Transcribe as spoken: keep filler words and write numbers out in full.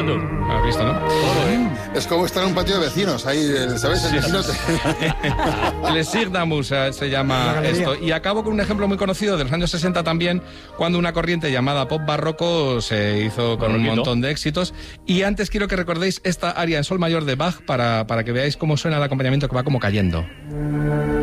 claro. ¿Has visto, no? Todo, ¿eh? Es como estar en un patio de vecinos, ahí, ¿sabes? El vecino te... Le Signamus se llama esto. Y acabo con un ejemplo muy conocido de los años sesenta también, cuando una corriente llamada pop barroco se hizo con un montón de éxitos. Y antes quiero que recordéis esta aria en sol mayor de Bach para, para que veáis cómo suena el acompañamiento, que va como cayendo.